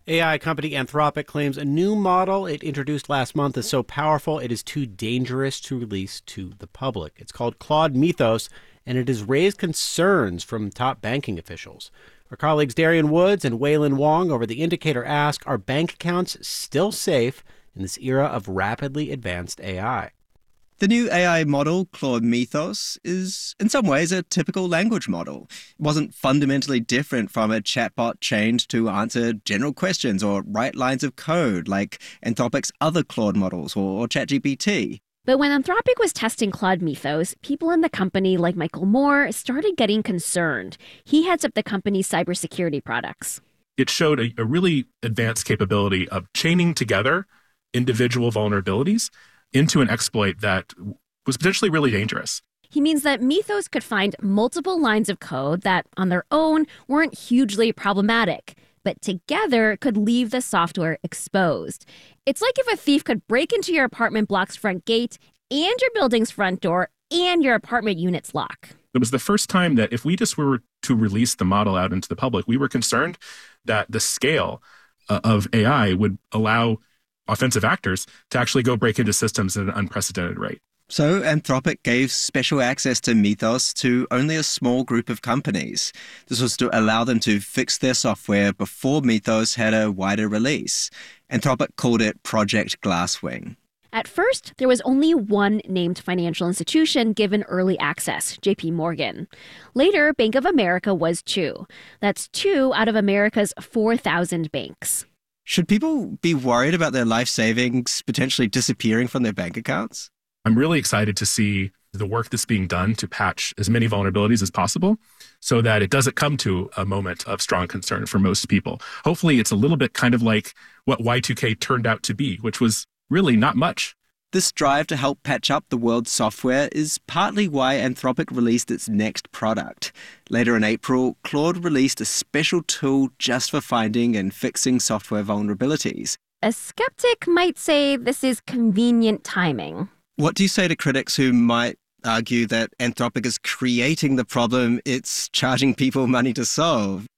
AI company Anthropic claims a new model it introduced last month is so powerful it is too dangerous to release to the public. It's called Claude Mythos, and it has raised concerns from top banking officials. Our colleagues Darian Woods and Wailin Wong over The Indicator ask, are bank accounts still safe in this era of rapidly advanced AI? The new AI model, Claude Mythos, is in some ways a typical language model. It wasn't fundamentally different from a chatbot trained to answer general questions or write lines of code like Anthropic's other Claude models or ChatGPT. But when Anthropic was testing Claude Mythos, people in the company like Michael Moore started getting concerned. He heads up the company's cybersecurity products. It showed a really advanced capability of chaining together individual vulnerabilities into an exploit that was potentially really dangerous. He means that Mythos could find multiple lines of code that, on their own, weren't hugely problematic, but together could leave the software exposed. It's like if a thief could break into your apartment block's front gate and your building's front door and your apartment unit's lock. It was the first time that if we just were to release the model out into the public, we were concerned that the scale of AI would allow offensive actors to actually go break into systems at an unprecedented rate. So Anthropic gave special access to Mythos to only a small group of companies. This was to allow them to fix their software before Mythos had a wider release. Anthropic called it Project Glasswing. At first, there was only one named financial institution given early access, JP Morgan. Later, Bank of America was too. That's 2 out of America's 4,000 banks. Should people be worried about their life savings potentially disappearing from their bank accounts? I'm really excited to see the work that's being done to patch as many vulnerabilities as possible so that it doesn't come to a moment of strong concern for most people. Hopefully, it's a little bit kind of like what Y2K turned out to be, which was really not much. This drive to help patch up the world's software is partly why Anthropic released its next product. Later in April, Claude released a special tool just for finding and fixing software vulnerabilities. A skeptic might say this is convenient timing. What do you say to critics who might argue that Anthropic is creating the problem it's charging people money to solve?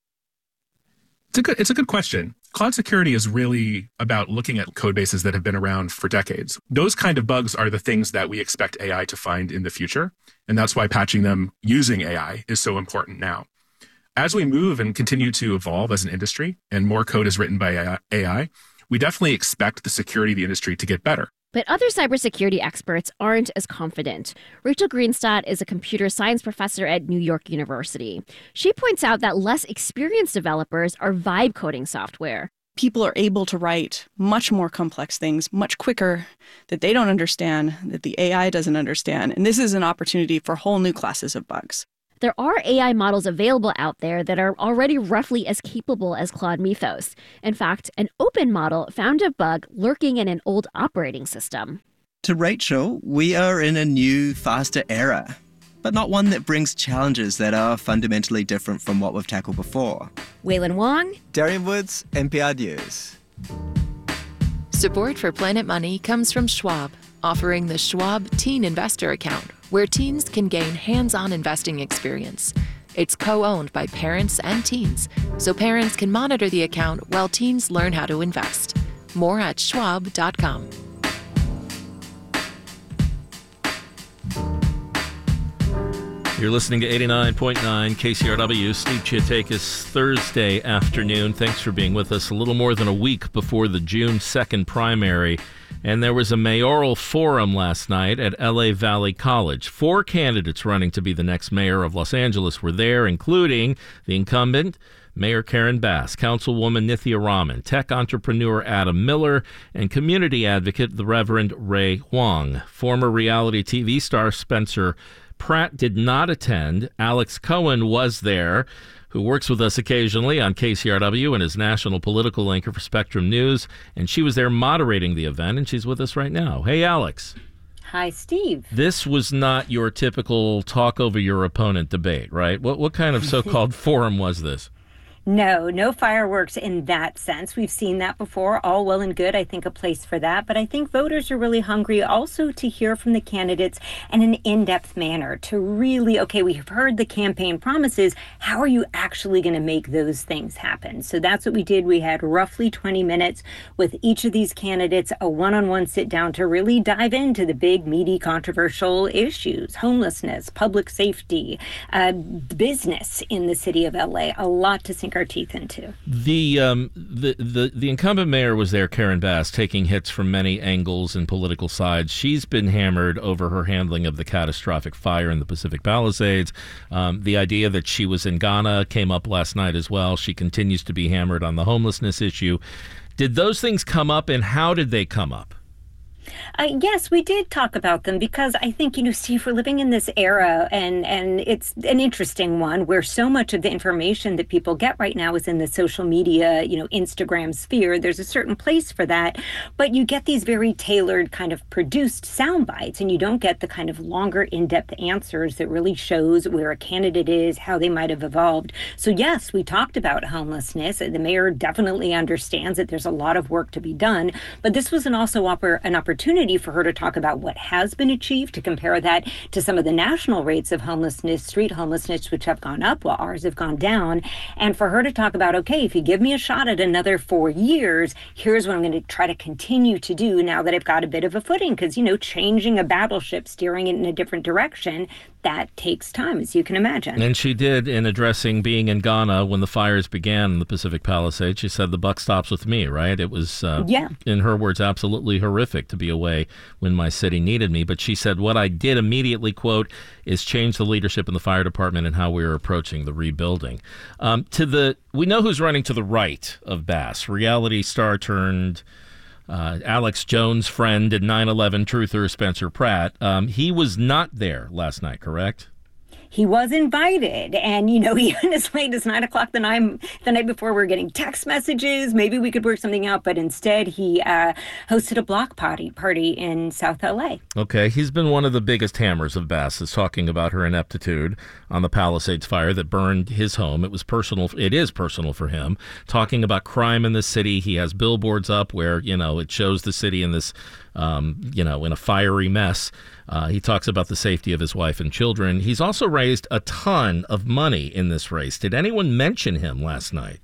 It's a good question. Cloud security is really about looking at code bases that have been around for decades. Those kind of bugs are the things that we expect AI to find in the future. And that's why patching them using AI is so important now. As we move and continue to evolve as an industry and more code is written by AI, we definitely expect the security of the industry to get better. But other cybersecurity experts aren't as confident. Rachel Greenstadt is a computer science professor at New York University. She points out that less experienced developers are vibe coding software. People are able to write much more complex things much quicker that they don't understand, that the AI doesn't understand. And this is an opportunity for whole new classes of bugs. There are AI models available out there that are already roughly as capable as Claude Mythos. In fact, an open model found a bug lurking in an old operating system. To Rachel, we are in a new, faster era, but not one that brings challenges that are fundamentally different from what we've tackled before. Wailin Wong, Darian Woods, NPR News. Support for Planet Money comes from Schwab, offering the Schwab Teen Investor Account, where teens can gain hands-on investing experience. It's co-owned by parents and teens, so parents can monitor the account while teens learn how to invest. More at schwab.com. You're listening to 89.9 KCRW. Steve Chiatakis, Thursday afternoon. Thanks for being with us. A little more than a week before the June 2nd primary. And there was a mayoral forum last night at LA Valley College. 4 candidates running to be the next mayor of Los Angeles were there, including the incumbent, Mayor Karen Bass, Councilwoman Nithya Raman, tech entrepreneur Adam Miller, and community advocate the Reverend Ray Huang. Former reality TV star Spencer Pratt did not attend. Alex Cohen was there, who works with us occasionally on KCRW and is national political anchor for Spectrum News. And she was there moderating the event, and she's with us right now. Hey, Alex. Hi, Steve. This was not your typical talk over your opponent debate, right? What kind of so-called forum was this? No fireworks in that sense. We've seen that before. All well and good. I think a place for that. But I think voters are really hungry also to hear from the candidates in an in-depth manner to really, okay, we've heard the campaign promises. How are you actually going to make those things happen? So that's what we did. We had roughly 20 minutes with each of these candidates, a one-on-one sit down to really dive into the big, meaty, controversial issues, homelessness, public safety, business in the city of LA. A lot to sink our teeth into. The incumbent mayor was there, Karen Bass, taking hits from many angles and political sides. She's been hammered over her handling of the catastrophic fire in the Pacific Palisades. The idea that she was in Ghana came up last night as well. She continues to be hammered on the homelessness issue. Did those things come up, and how did they come up? Yes, we did talk about them because I think, Steve, we're living in this era and it's an interesting one where so much of the information that people get right now is in the social media, Instagram sphere. There's a certain place for that, but you get these very tailored kind of produced sound bites and you don't get the kind of longer in-depth answers that really shows where a candidate is, how they might have evolved. So yes, we talked about homelessness. The mayor definitely understands that there's a lot of work to be done, but this was also an opportunity for her to talk about what has been achieved, to compare that to some of the national rates of homelessness, street homelessness, which have gone up while ours have gone down. And for her to talk about, okay, if you give me a shot at another 4 years, here's what I'm going to try to continue to do now that I've got a bit of a footing. Because, changing a battleship, steering it in a different direction, that takes time, as you can imagine. And she did, in addressing being in Ghana when the fires began in the Pacific Palisades. She said, the buck stops with me, right? It was, in her words, absolutely horrific to be away when my city needed me. But she said, what I did immediately, quote, is change the leadership in the fire department and how we were approaching the rebuilding. We know who's running to the right of Bass, reality star turned Alex Jones' friend and 9/11 truther Spencer Pratt. He was not there last night, correct? He was invited, and even as late as 9 o'clock the night before, we were getting text messages. Maybe we could work something out, but instead he hosted a block party in South LA. Okay, he's been one of the biggest hammers of Bass's, talking about her ineptitude on the Palisades fire that burned his home. It is personal for him. Talking about crime in the city, he has billboards up where it shows the city in this in a fiery mess. He talks about the safety of his wife and children. He's also raised a ton of money in this race. Did anyone mention him last night?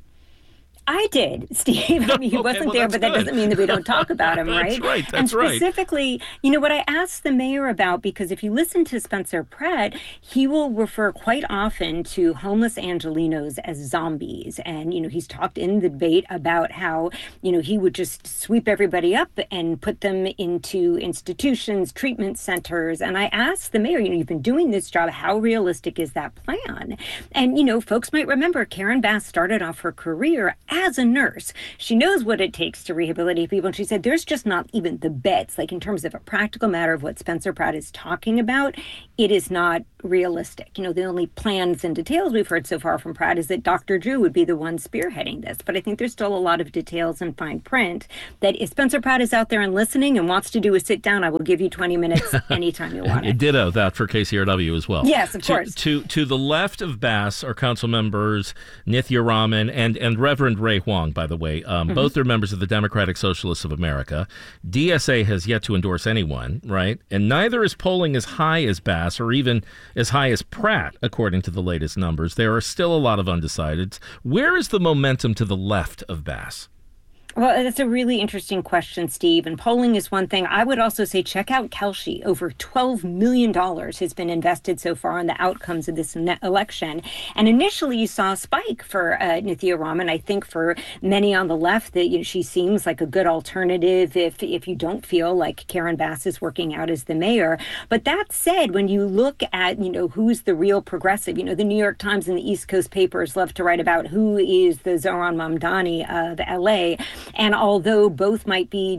I did, Steve. I mean, he wasn't there, but that doesn't mean that we don't talk about him, right? That's right. And specifically, what I asked the mayor about, because if you listen to Spencer Pratt, he will refer quite often to homeless Angelenos as zombies. And, he's talked in the debate about how, he would just sweep everybody up and put them into institutions, treatment centers. And I asked the mayor, you've been doing this job, how realistic is that plan? And, folks might remember Karen Bass started off her career as a nurse. She knows what it takes to rehabilitate people. And she said, there's just not even the beds. Like in terms of a practical matter of what Spencer Pratt is talking about, it is not realistic. The only plans and details we've heard so far from Pratt is that Dr. Drew would be the one spearheading this. But I think there's still a lot of details and fine print that if Spencer Pratt is out there and listening and wants to do a sit down, I will give you 20 minutes anytime you want it. Ditto that for KCRW as well. Yes, of course. To the left of Bass are council members Nithya Raman and Reverend Ray Huang, by the way. Both are members of the Democratic Socialists of America. DSA has yet to endorse anyone, right? And neither is polling as high as Bass or even as high as Pratt, according to the latest numbers. There are still a lot of undecideds. Where is the momentum to the left of Bass? Well, that's a really interesting question, Steve. And polling is one thing. I would also say check out Kelshi. Over $12 million has been invested so far in the outcomes of this election. And initially, you saw a spike for Nithya Raman. I think for many on the left that she seems like a good alternative if you don't feel like Karen Bass is working out as the mayor. But that said, when you look at who's the real progressive, the New York Times and the East Coast papers love to write about who is the Zohran Mamdani of LA. And although both might be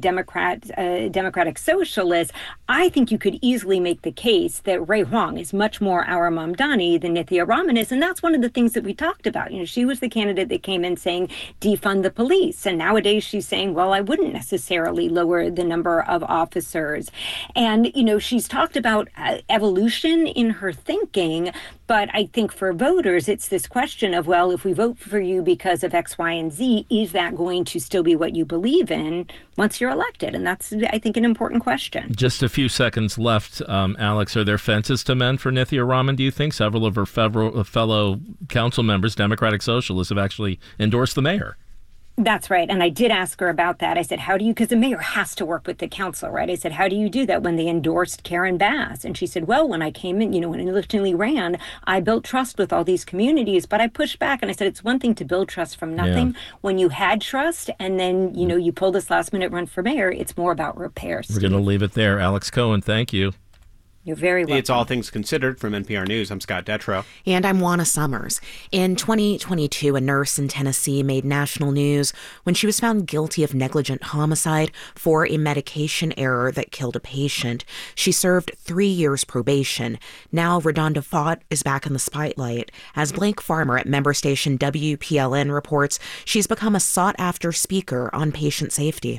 democratic socialists, I think you could easily make the case that Ray Huang is much more our Mamdani than Nithya Raman is. And that's one of the things that we talked about. She was the candidate that came in saying defund the police. And nowadays she's saying, well, I wouldn't necessarily lower the number of officers. And, she's talked about evolution in her thinking. But I think for voters, it's this question of, well, if we vote for you because of X, Y, and Z, is that going to still be what you believe in once you're elected? And that's, I think, an important question. Just a few seconds left. Alex, are there fences to mend for Nithya Raman, do you think? Several of her fellow council members, Democratic Socialists, have actually endorsed the mayor. That's right. And I did ask her about that. I said, how do you, because the mayor has to work with the council, right? I said, how do you do that when they endorsed Karen Bass? And she said, well, when I came in, when I originally ran, I built trust with all these communities, but I pushed back. And I said, it's one thing to build trust from nothing. Yeah. When you had trust and then, you pull this last minute run for mayor, it's more about repairs. We're going to leave it there. Alex Cohen, thank you. You're very welcome. It's All Things Considered from NPR News. I'm Scott Detrow. And I'm Juana Summers. In 2022, a nurse in Tennessee made national news when she was found guilty of negligent homicide for a medication error that killed a patient. She served 3 years probation. Now, RaDonda Vaught is back in the spotlight. As Blake Farmer at member station WPLN reports, she's become a sought-after speaker on patient safety.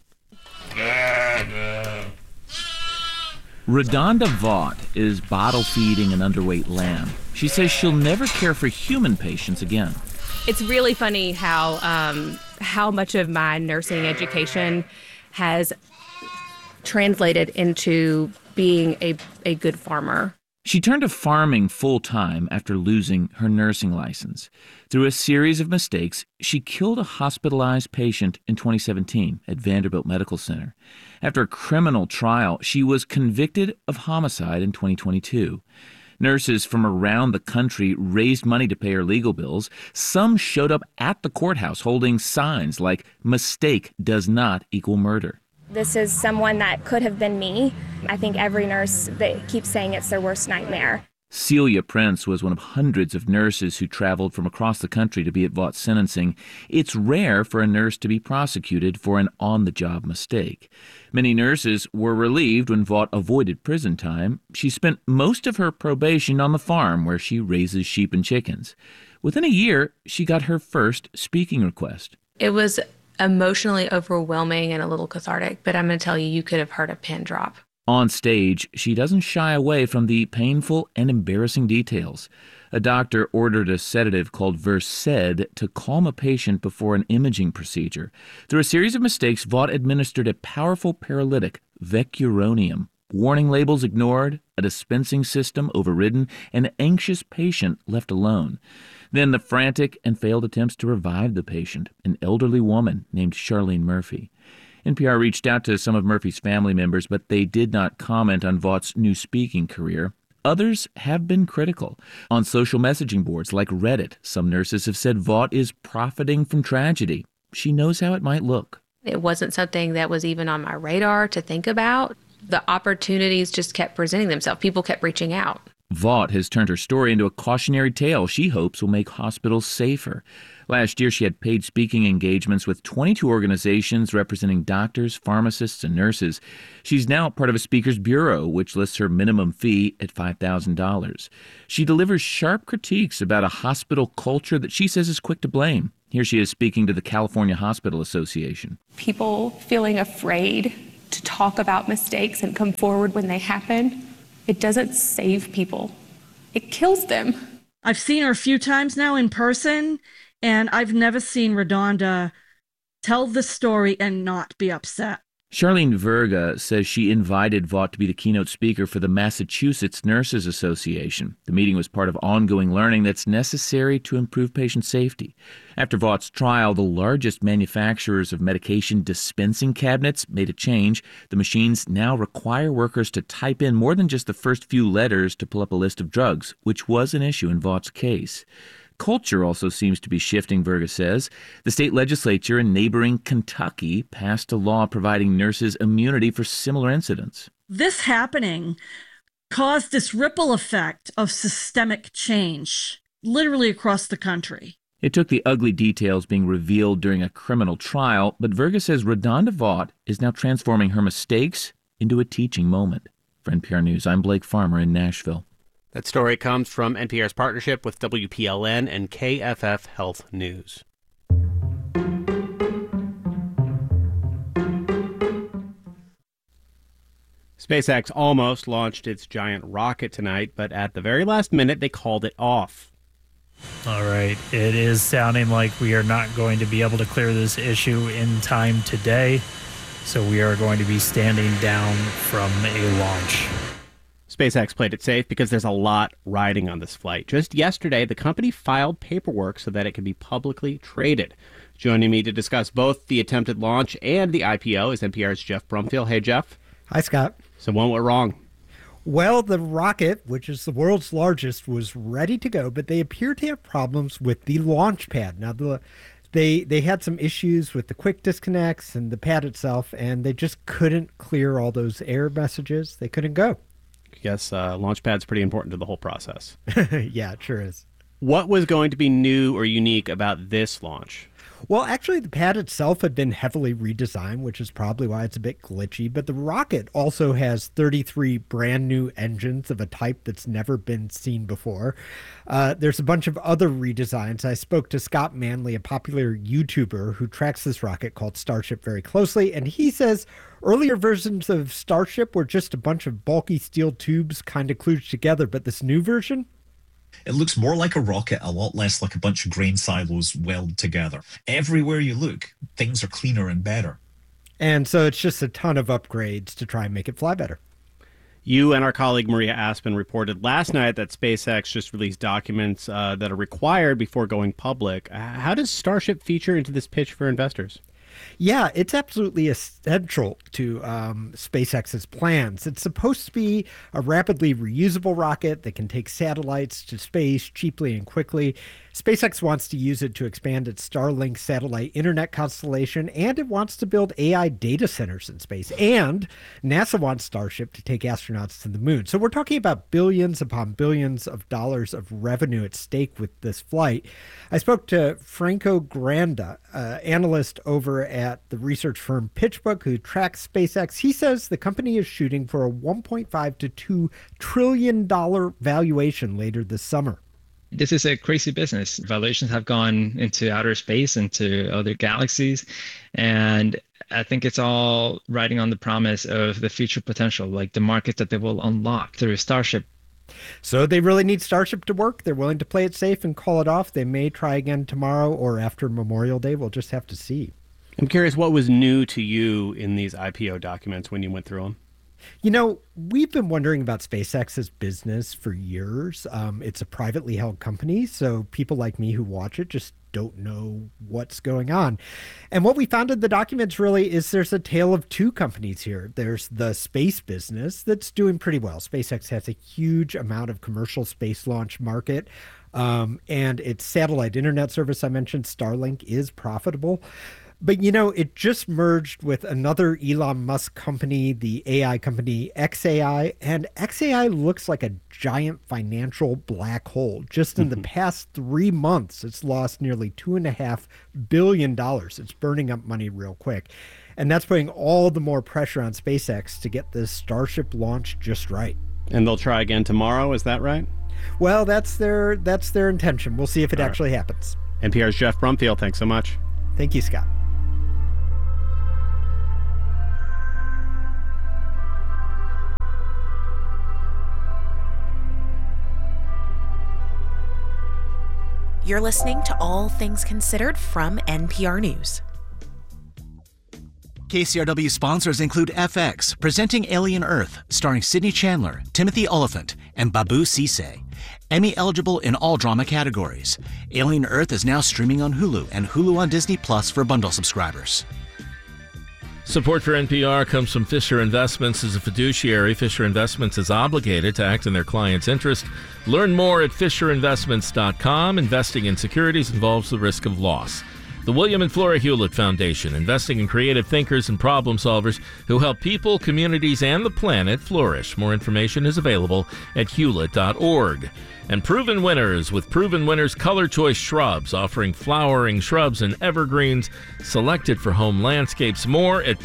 RaDonda Vaught is bottle feeding an underweight lamb. She says she'll never care for human patients again. It's really funny how much of my nursing education has translated into being a good farmer. She turned to farming full-time after losing her nursing license. Through a series of mistakes, she killed a hospitalized patient in 2017 at Vanderbilt Medical Center. After a criminal trial, she was convicted of homicide in 2022. Nurses from around the country raised money to pay her legal bills. Some showed up at the courthouse holding signs like, "Mistake does not equal murder." This is someone that could have been me. I think every nurse that keeps saying it's their worst nightmare. Celia Prince was one of hundreds of nurses who traveled from across the country to be at Vaught's sentencing. It's rare for a nurse to be prosecuted for an on-the-job mistake. Many nurses were relieved when Vaught avoided prison time. She spent most of her probation on the farm where she raises sheep and chickens. Within a year, she got her first speaking request. It was emotionally overwhelming and a little cathartic, but I'm going to tell you, you could have heard a pin drop. On stage, she doesn't shy away from the painful and embarrassing details. A doctor ordered a sedative called Versed to calm a patient before an imaging procedure. Through a series of mistakes, Vaught administered a powerful paralytic, Vecuronium. Warning labels ignored, a dispensing system overridden, an anxious patient left alone. Then the frantic and failed attempts to revive the patient, an elderly woman named Charlene Murphy. NPR reached out to some of Murphy's family members, but they did not comment on Vaught's new speaking career. Others have been critical. On social messaging boards like Reddit, some nurses have said Vaught is profiting from tragedy. She knows how it might look. It wasn't something that was even on my radar to think about. The opportunities just kept presenting themselves. People kept reaching out. Vaught has turned her story into a cautionary tale she hopes will make hospitals safer. Last year, she had paid speaking engagements with 22 organizations representing doctors, pharmacists, and nurses. She's now part of a speakers bureau, which lists her minimum fee at $5,000. She delivers sharp critiques about a hospital culture that she says is quick to blame. Here she is speaking to the California Hospital Association. People feeling afraid to talk about mistakes and come forward when they happen. It doesn't save people. It kills them. I've seen her a few times now in person, and I've never seen RaDonda tell the story and not be upset. Charlene Verga says she invited Vaught to be the keynote speaker for the Massachusetts Nurses Association. The meeting was part of ongoing learning that's necessary to improve patient safety. After Vaught's trial, the largest manufacturers of medication dispensing cabinets made a change. The machines now require workers to type in more than just the first few letters to pull up a list of drugs, which was an issue in Vaught's case. Culture also seems to be shifting, Verga says. The state legislature in neighboring Kentucky passed a law providing nurses immunity for similar incidents. This happening caused this ripple effect of systemic change, literally across the country. It took the ugly details being revealed during a criminal trial, but Verga says RaDonda Vaught is now transforming her mistakes into a teaching moment. For NPR News, I'm Blake Farmer in Nashville. That story comes from NPR's partnership with WPLN and KFF Health News. SpaceX almost launched its giant rocket tonight, but at the very last minute, they called it off. All right. It is sounding like we are not going to be able to clear this issue in time today, so we are going to be standing down from a launch. SpaceX played it safe because there's a lot riding on this flight. Just yesterday, the company filed paperwork so that it can be publicly traded. Joining me to discuss both the attempted launch and the IPO is NPR's Jeff Brumfiel. Hey, Jeff. Hi, Scott. So what went wrong? Well, the rocket, which is the world's largest, was ready to go, but they appear to have problems with the launch pad. Now, they had some issues with the quick disconnects and the pad itself, and they just couldn't clear all those error messages. They couldn't go. Yes, launch pad's pretty important to the whole process. Yeah, it sure is. What was going to be new or unique about this launch? Well, actually, the pad itself had been heavily redesigned, which is probably why it's a bit glitchy. But the rocket also has 33 brand new engines of a type that's never been seen before. There's a bunch of other redesigns. I spoke to Scott Manley, a popular YouTuber who tracks this rocket called Starship very closely. And he says earlier versions of Starship were just a bunch of bulky steel tubes kind of kludged together. But this new version, it looks more like a rocket, a lot less like a bunch of grain silos welded together. Everywhere you look, things are cleaner and better. And so it's just a ton of upgrades to try and make it fly better. You and our colleague Maria Aspen reported last night that SpaceX just released documents that are required before going public. How does Starship feature into this pitch for investors? Yeah, it's absolutely essential to SpaceX's plans. It's supposed to be a rapidly reusable rocket that can take satellites to space cheaply and quickly. SpaceX wants to use it to expand its Starlink satellite internet constellation, and it wants to build AI data centers in space. And NASA wants Starship to take astronauts to the moon. So we're talking about billions upon billions of dollars of revenue at stake with this flight. I spoke to Franco Granda, analyst over at the research firm PitchBook, who tracks SpaceX. He says the company is shooting for a $1.5 to $2 trillion valuation later this summer. This is a crazy business. Valuations have gone into outer space, into other galaxies. And I think it's all riding on the promise of the future potential, like the market that they will unlock through Starship. So they really need Starship to work. They're willing to play it safe and call it off. They may try again tomorrow or after Memorial Day. We'll just have to see. I'm curious, what was new to you in these IPO documents when you went through them? You know, we've been wondering about SpaceX's business for years. It's a privately held company, so people like me who watch it just don't know what's going on. And what we found in the documents really is there's a tale of two companies here. There's the space business that's doing pretty well. SpaceX has a huge amount of commercial space launch market, and its satellite internet service I mentioned, Starlink, is profitable. But, you know, it just merged with another Elon Musk company, the AI company xAI, and xAI looks like a giant financial black hole. Just in the past 3 months, it's lost nearly $2.5 billion. It's burning up money real quick. And that's putting all the more pressure on SpaceX to get this Starship launch just right. And they'll try again tomorrow, is that right? Well, that's their intention. We'll see if it actually happens. NPR's Jeff Brumfiel, thanks so much. Thank you, Scott. You're listening to All Things Considered from NPR News. KCRW sponsors include FX, presenting Alien Earth, starring Sidney Chandler, Timothy Oliphant, and Babu Cisse. Emmy eligible in all drama categories. Alien Earth is now streaming on Hulu and Hulu on Disney Plus for bundle subscribers. Support for NPR comes from Fisher Investments. As a fiduciary, Fisher Investments is obligated to act in their client's interest. Learn more at FisherInvestments.com. Investing in securities involves the risk of loss. The William and Flora Hewlett Foundation, investing in creative thinkers and problem solvers who help people, communities, and the planet flourish. More information is available at hewlett.org. And Proven Winners with Proven Winners Color Choice Shrubs, offering flowering shrubs and evergreens selected for home landscapes. More at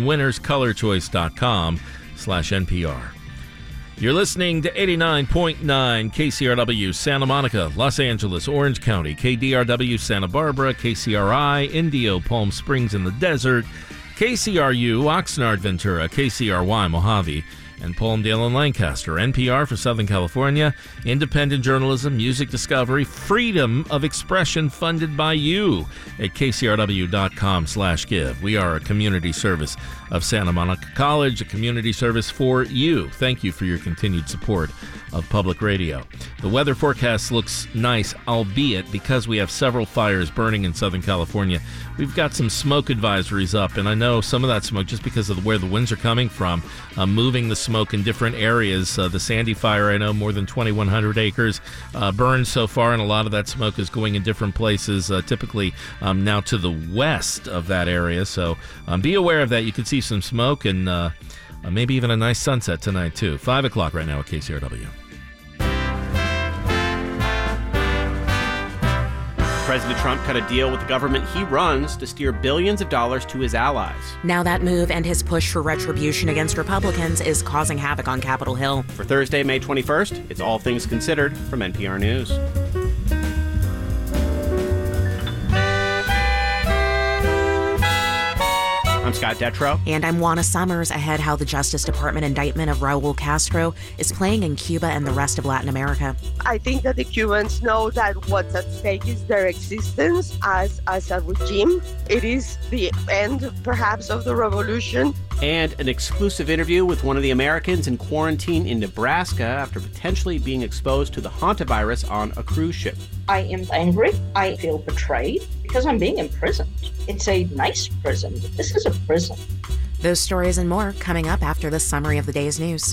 provenwinnerscolorchoice.com/NPR. You're listening to 89.9 KCRW Santa Monica, Los Angeles, Orange County, KDRW Santa Barbara, KCRI, Indio, Palm Springs in the Desert, KCRU, Oxnard, Ventura, KCRY, Mojave, and Palmdale and Lancaster. NPR for Southern California, independent journalism, music discovery, freedom of expression funded by you at kcrw.com/give. We are a community service of Santa Monica College, a community service for you. Thank you for your continued support of public radio. The weather forecast looks nice, albeit because we have several fires burning in Southern California. We've got some smoke advisories up, and I know some of that smoke, just because of where the winds are coming from, moving the smoke in different areas. The Sandy fire, I know, more than 2,100 acres burned so far, and a lot of that smoke is going in different places, typically now to the west of that area. So be aware of that. You could see some smoke and maybe even a nice sunset tonight, too. 5 o'clock right now at KCRW. President Trump cut a deal with the government he runs to steer billions of dollars to his allies. Now that move and his push for retribution against Republicans is causing havoc on Capitol Hill. For Thursday, May 21st, it's All Things Considered from NPR News. I'm Scott Detrow. And I'm Juana Summers. Ahead, how the Justice Department indictment of Raul Castro is playing in Cuba and the rest of Latin America. I think that the Cubans know that what's at stake is their existence as a regime. It is the end, perhaps, of the revolution. And an exclusive interview with one of the Americans in quarantine in Nebraska after potentially being exposed to the hantavirus on a cruise ship. I am angry. I feel betrayed because I'm being imprisoned. It's a nice prison, but this is a prison. Those stories and more coming up after the summary of the day's news.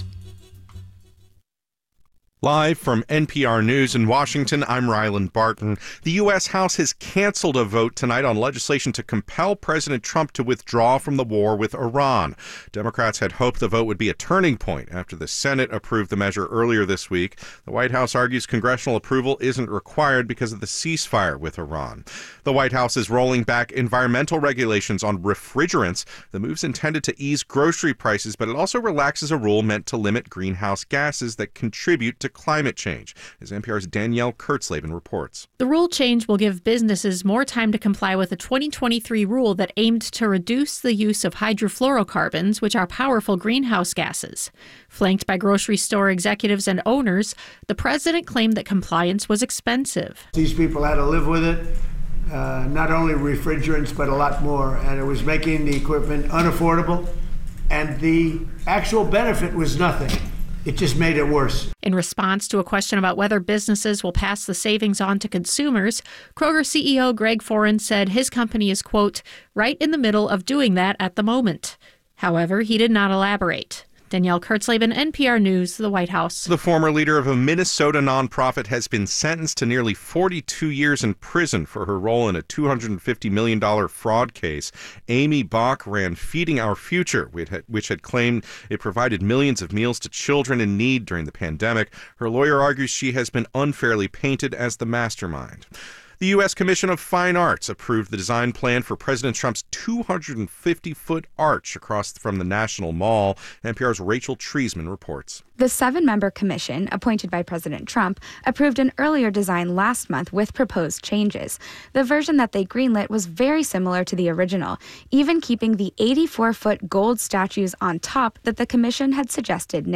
Live from NPR News in Washington, I'm Ryland Barton. The U.S. House has canceled a vote tonight on legislation to compel President Trump to withdraw from the war with Iran. Democrats had hoped the vote would be a turning point after the Senate approved the measure earlier this week. The White House argues congressional approval isn't required because of the ceasefire with Iran. The White House is rolling back environmental regulations on refrigerants. The move's intended to ease grocery prices, but it also relaxes a rule meant to limit greenhouse gases that contribute to climate change, as NPR's Danielle Kurtzleben reports. The rule change will give businesses more time to comply with a 2023 rule that aimed to reduce the use of hydrofluorocarbons, which are powerful greenhouse gases. Flanked by grocery store executives and owners, the president claimed that compliance was expensive. These people had to live with it. Not only refrigerants, but a lot more. And it was making the equipment unaffordable. And the actual benefit was nothing. It just made it worse. In response to a question about whether businesses will pass the savings on to consumers, Kroger CEO Greg Foran said his company is, quote, right in the middle of doing that at the moment. However, he did not elaborate. Danielle Kurtzleben, NPR News, the White House. The former leader of a Minnesota nonprofit has been sentenced to nearly 42 years in prison for her role in a $250 million fraud case. Amy Bach ran Feeding Our Future, which had claimed it provided millions of meals to children in need during the pandemic. Her lawyer argues she has been unfairly painted as the mastermind. The U.S. Commission of Fine Arts approved the design plan for President Trump's 250-foot arch across from the National Mall. NPR's Rachel Treisman reports. The 7-member commission, appointed by President Trump, approved an earlier design last month with proposed changes. The version that they greenlit was very similar to the original, even keeping the 84-foot gold statues on top that the commission had suggested